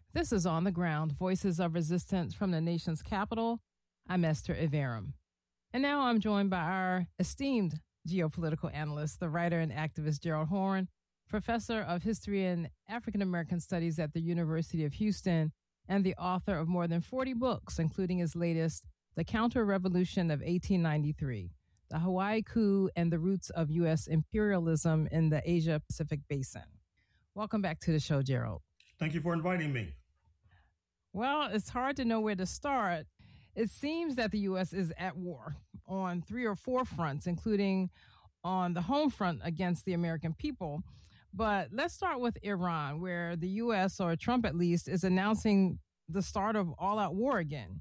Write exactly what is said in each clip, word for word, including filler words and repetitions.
This is On the Ground, Voices of Resistance from the Nation's Capital. I'm Esther Iverum. And now I'm joined by our esteemed geopolitical analyst, the writer and activist Gerald Horne, professor of history and African American studies at the University of Houston, and the author of more than forty books, including his latest, The Counter-Revolution of eighteen ninety-three, The Hawaii Coup and the Roots of U S Imperialism in the Asia-Pacific Basin. Welcome back to the show, Gerald. Thank you for inviting me. Well, it's hard to know where to start. It seems that the U S is at war on three or four fronts, including on the home front against the American people. But let's start with Iran, where the U S, or Trump at least, is announcing the start of all-out war again.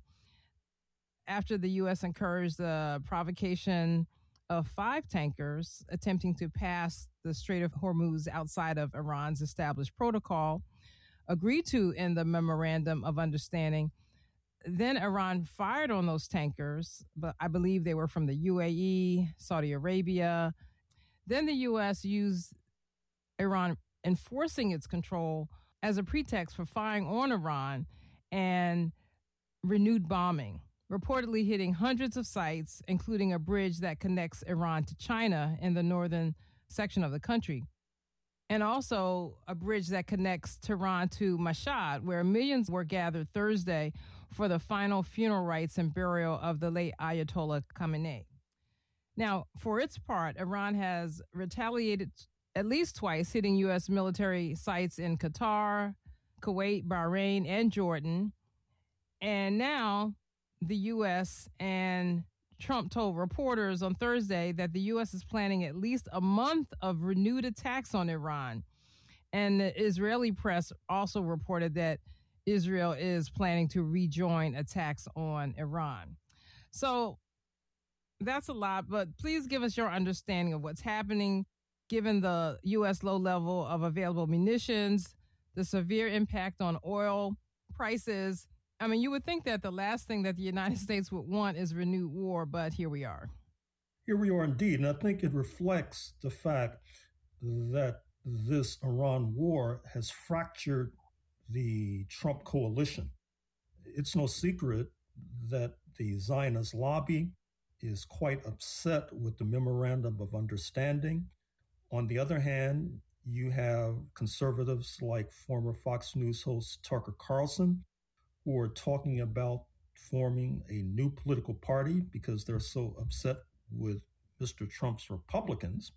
After the U S encouraged the provocation of five tankers attempting to pass the Strait of Hormuz outside of Iran's established protocol, agreed to in the Memorandum of Understanding. Then Iran fired on those tankers, but I believe they were from the U A E, Saudi Arabia. Then the U S used Iran enforcing its control as a pretext for firing on Iran and renewed bombing, reportedly hitting hundreds of sites, including a bridge that connects Iran to China in the northern section of the country, and also a bridge that connects Tehran to Mashhad, where millions were gathered Thursday for the final funeral rites and burial of the late Ayatollah Khamenei. Now, for its part, Iran has retaliated at least twice, hitting U S military sites in Qatar, Kuwait, Bahrain, and Jordan. And now the U S and Trump told reporters on Thursday that the U S is planning at least a month of renewed attacks on Iran. And the Israeli press also reported that Israel is planning to rejoin attacks on Iran. So that's a lot, but please give us your understanding of what's happening, given the U S low level of available munitions, the severe impact on oil prices. I mean, you would think that the last thing that the United States would want is renewed war, but here we are. Here we are indeed. And I think it reflects the fact that this Iran war has fractured the Trump coalition. It's no secret that the Zionist lobby is quite upset with the Memorandum of Understanding. On the other hand, you have conservatives like former Fox News host Tucker Carlson, who are talking about forming a new political party because they're so upset with Mister Trump's Republicans.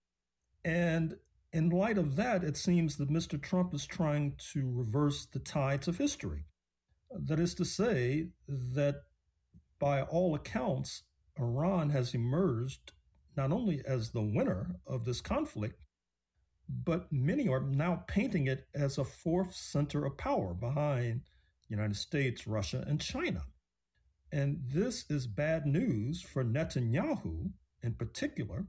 And in light of that, it seems that Mister Trump is trying to reverse the tides of history. That is to say that by all accounts, Iran has emerged not only as the winner of this conflict, but many are now painting it as a fourth center of power behind United States, Russia, and China. And this is bad news for Netanyahu in particular.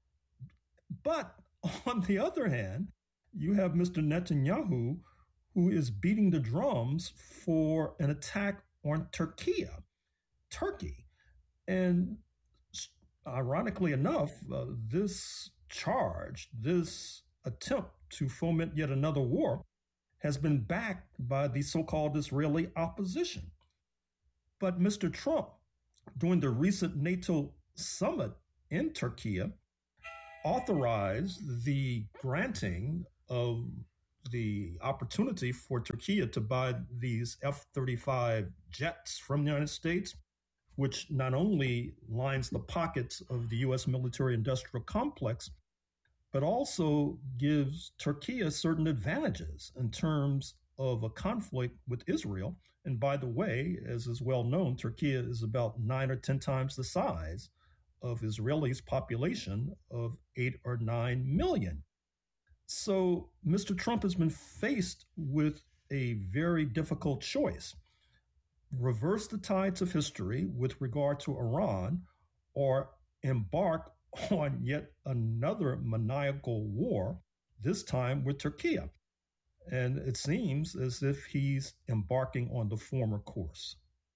But on the other hand, you have Mister Netanyahu, who is beating the drums for an attack on Turkey. Turkey. And ironically enough, uh, this charge, this attempt to foment yet another war, has been backed by the so-called Israeli opposition. But Mister Trump, during the recent NATO summit in Turkey, authorized the granting of the opportunity for Turkey to buy these F thirty-five jets from the United States, which not only lines the pockets of the U S military-industrial complex, but also gives Turkey certain advantages in terms of a conflict with Israel. And by the way, as is well known, Turkey is about nine or ten times the size of Israel's population of eight or nine million. So Mister Trump has been faced with a very difficult choice. Reverse the tides of history with regard to Iran, or embark on yet another maniacal war, this time with Turkey. And it seems as if he's embarking on the former course.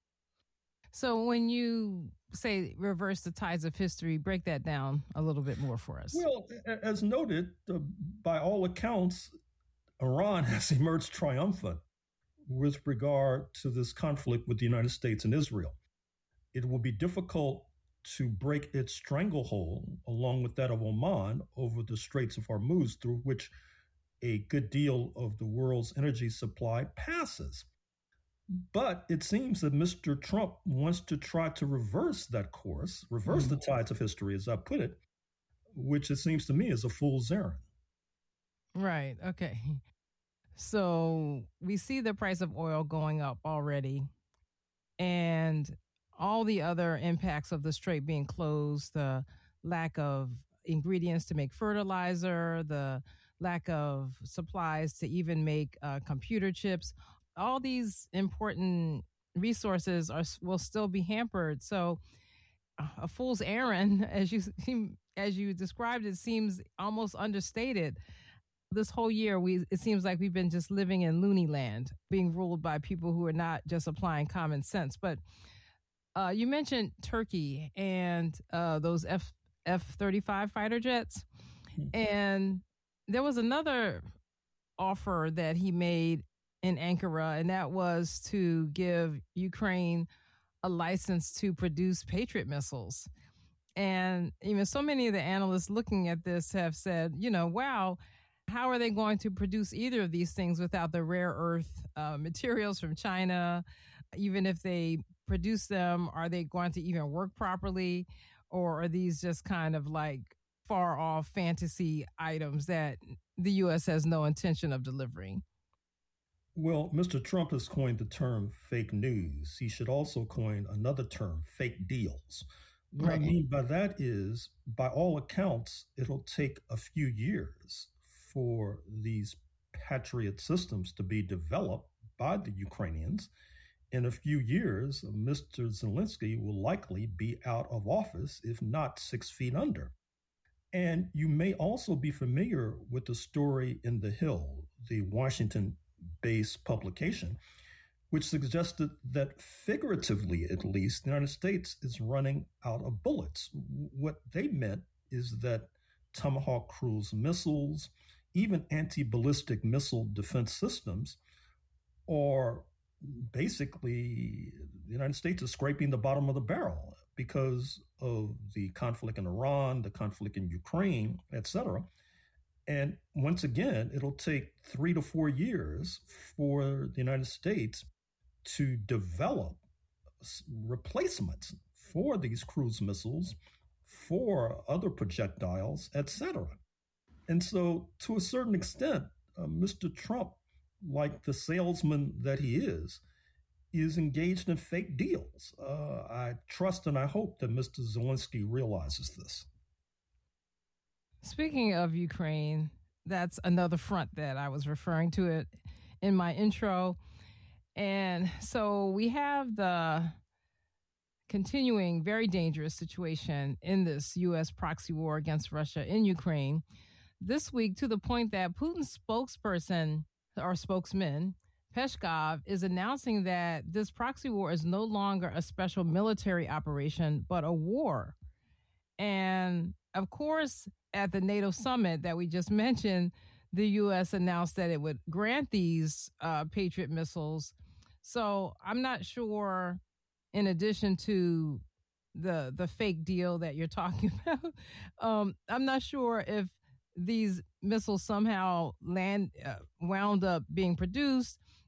So when you say reverse the tides of history, break that down a little bit more for us. Well, as noted, uh, by all accounts, Iran has emerged triumphant with regard to this conflict with the United States and Israel. It will be difficult to break its stranglehold, along with that of Oman, over the Straits of Hormuz, through which a good deal of the world's energy supply passes. But it seems that Mister Trump wants to try to reverse that course, reverse mm-hmm. the tides of history, as I put it, which it seems to me is a fool's errand. Right. Okay. So we see the price of oil going up already, and all the other impacts of the strait being closed, the lack of ingredients to make fertilizer, the lack of supplies to even make uh, computer chips. All these important resources are will still be hampered. So a fool's errand, as you as you described it, seems almost understated. This whole year, we it seems like we've been just living in loony land, being ruled by people who are not just applying common sense. But uh, you mentioned Turkey and uh, those F F thirty-five fighter jets, and there was another offer that he made in Ankara, and that was to give Ukraine a license to produce Patriot missiles. And even so many of the analysts looking at this have said, you know, wow, how are they going to produce either of these things without the rare earth uh, materials from China? Even if they produce them, are they going to even work properly? Or are these just kind of like far off fantasy items that the U S has no intention of delivering? Well, Mister Trump has coined the term fake news. He should also coin another term, fake deals. What right. I mean by that is, by all accounts, it'll take a few years for these Patriot systems to be developed by the Ukrainians. In a few years, Mister Zelensky will likely be out of office, if not six feet under. And you may also be familiar with the story in The Hill, the Washington based publication, which suggested that figuratively, at least, the United States is running out of bullets. What they meant is that Tomahawk cruise missiles, even anti-ballistic missile defense systems, are basically, the United States is scraping the bottom of the barrel because of the conflict in Iran, the conflict in Ukraine, et cetera. And once again, it'll take three to four years for the United States to develop replacements for these cruise missiles, for other projectiles, et cetera. And so, to a certain extent, uh, Mister Trump, like the salesman that he is, is engaged in fake deals. Uh, I trust and I hope that Mister Zelensky realizes this. Speaking of Ukraine, that's another front that I was referring to it in my intro. And so we have the continuing very dangerous situation in this U S proxy war against Russia in Ukraine this week, to the point that Putin's spokesperson or spokesman, Peskov, is announcing that this proxy war is no longer a special military operation, but a war. And of course, at the NATO summit that we just mentioned, the U S announced that it would grant these uh, Patriot missiles. So I'm not sure, in addition to the the fake deal that you're talking about, um, I'm not sure if these missiles somehow land uh, wound up being produced